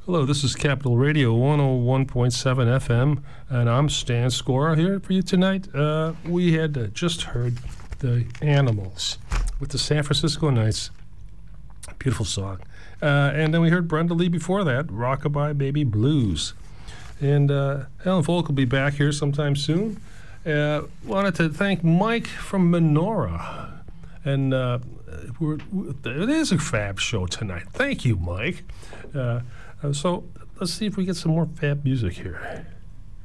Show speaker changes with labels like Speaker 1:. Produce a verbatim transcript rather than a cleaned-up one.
Speaker 1: Hello, this is Capital Radio one oh one point seven F M, and I'm Stan Scora here for you tonight. Uh, we had uh, just heard the Animals with the San Francisco Nights. Beautiful song. Uh, and then we heard Brenda Lee before that, Rockabye Baby Blues. And uh, Helen Folk will be back here sometime soon. Uh, wanted to thank Mike from Menorah. And uh, we're, it is a fab show tonight. Thank you, Mike. Uh, Uh, so let's see if we get some more fab music here.